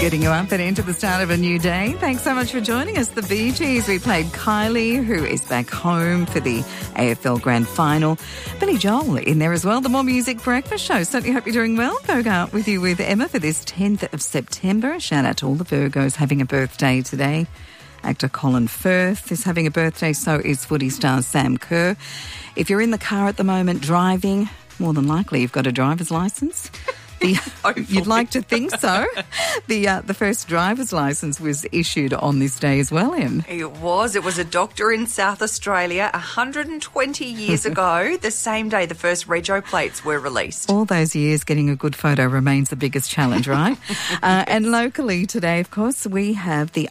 Getting you up and into the start of a new day. Thanks so much for joining us. The Bee Gees, we played Kylie, who is back home for the AFL Grand Final. Billy Joel in there as well. The More Music Breakfast Show. Certainly hope you're doing well. Bogart with you with Emma for this 10th of September. Shout out to all the Virgos having a birthday today. Actor Colin Firth is having a birthday, so is footy star Sam Kerr. If you're in the car at the moment driving, more than likely you've got a driver's licence. You'd like to think so. The first driver's licence was issued on this day as well, Em. It was. It was a doctor in South Australia 120 years ago, the same day the first rego plates were released. All those years, getting a good photo remains the biggest challenge, right? And locally today, of course, we have the